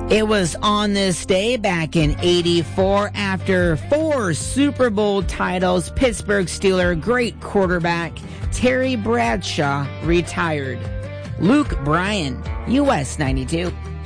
It was on this day back in '84, after 4 Super Bowl titles, Pittsburgh Steeler great quarterback Terry Bradshaw retired. Luke Bryan, US 92.